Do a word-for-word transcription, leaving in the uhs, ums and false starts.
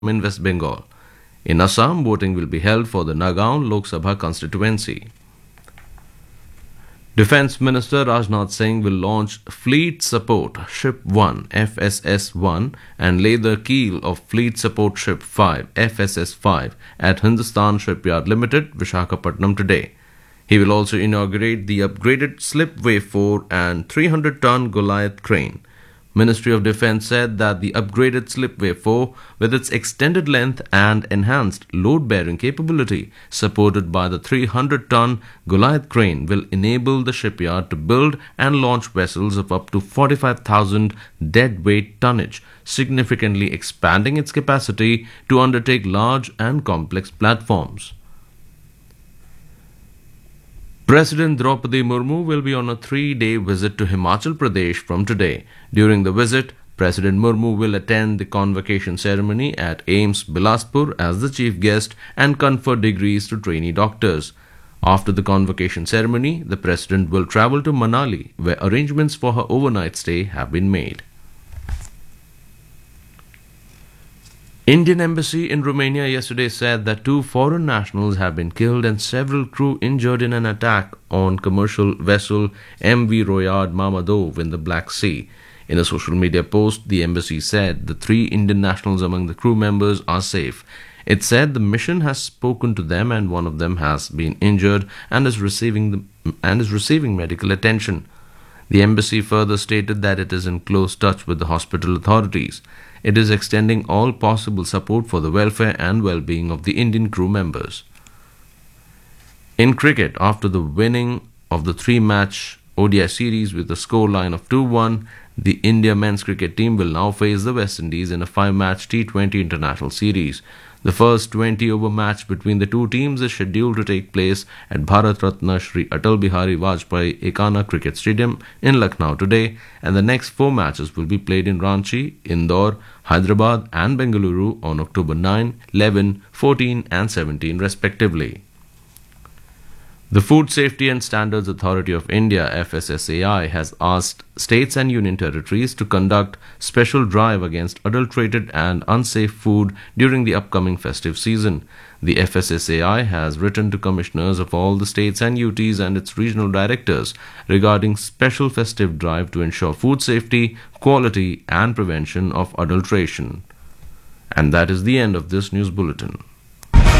in West Bengal. In Assam, voting will be held for the Nagaon Lok Sabha constituency. Defence Minister Rajnath Singh will launch Fleet Support Ship one F S S one and lay the keel of Fleet Support Ship five F S S five at Hindustan Shipyard Limited, Visakhapatnam today. He will also inaugurate the upgraded Slipway four and three hundred ton Goliath crane. Ministry of Defence said that the upgraded Slipway four, with its extended length and enhanced load-bearing capability, supported by the three hundred ton Goliath crane, will enable the shipyard to build and launch vessels of up to forty-five thousand deadweight tonnage, significantly expanding its capacity to undertake large and complex platforms. President Draupadi Murmu will be on a three-day visit to Himachal Pradesh from today. During the visit, President Murmu will attend the convocation ceremony at AIIMS Bilaspur as the chief guest and confer degrees to trainee doctors. After the convocation ceremony, the President will travel to Manali, where arrangements for her overnight stay have been made. Indian Embassy in Romania yesterday said that two foreign nationals have been killed and several crew injured in an attack on commercial vessel M V Royad Mamadov in the Black Sea. In a social media post, the embassy said the three Indian nationals among the crew members are safe. It said the mission has spoken to them and one of them has been injured and is receiving the, and is receiving medical attention. The embassy further stated that it is in close touch with the hospital authorities. It is extending all possible support for the welfare and well-being of the Indian crew members. In cricket, after the winning of the three-match O D I series with a scoreline of two one, the India men's cricket team will now face the West Indies in a five-match T twenty international series. The first twenty-over match between the two teams is scheduled to take place at Bharat Ratna Shri Atal Bihari Vajpayee Ekana Cricket Stadium in Lucknow today, and the next four matches will be played in Ranchi, Indore, Hyderabad and Bengaluru on October ninth, eleventh, fourteenth and seventeenth respectively. The Food Safety and Standards Authority of India F S S A I has asked states and union territories to conduct special drive against adulterated and unsafe food during the upcoming festive season. The F S S A I has written to commissioners of all the states and U Ts and its regional directors regarding special festive drive to ensure food safety, quality and prevention of adulteration. And that is the end of this news bulletin.